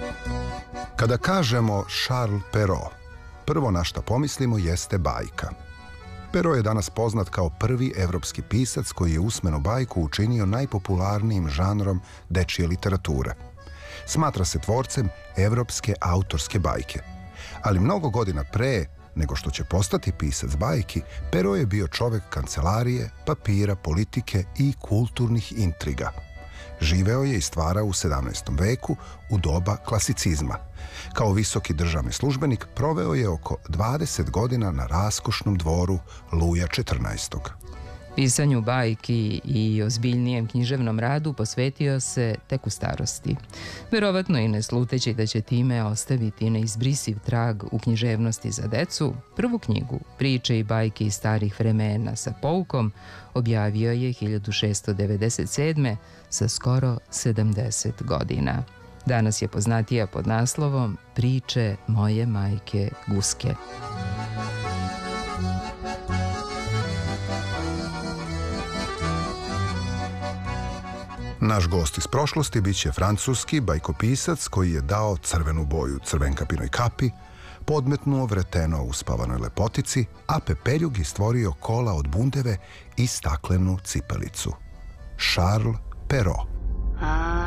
Kada kažemo Charles Perrault, prvo na šta pomislimo jeste bajka. Perrault je danas poznat kao prvi evropski pisac koji je usmenu bajku učinio najpopularnijim žanrom dečije literature. Smatra se tvorcem evropske autorske bajke. Ali mnogo godina pre nego što će postati pisac bajki, Perrault je bio čovek kancelarije, papira, politike i kulturnih intriga. Živeo je i stvarao u 17. veku u doba klasicizma. Kao visoki državni službenik proveo je oko 20 godina na raskošnom dvoru Luja XIV. Pisanju bajki i ozbiljnijem književnom radu posvetio se tek u starosti. Verovatno i ne sluteći da će time ostaviti neizbrisiv trag u književnosti za decu, prvu knjigu Priče i bajke iz starih vremena sa poukom objavio je 1697. sa skoro 70 godina. Danas je poznatija pod naslovom Priče moje majke Guske. Naš gost iz prošlosti bit će francuski bajkopisac koji je dao crvenu boju Crvenkapinoj kapi, podmetnuo vreteno uspavanoj lepotici, a pepeljugi stvorio kola od bundeve i staklenu cipelicu. Charles Perrault.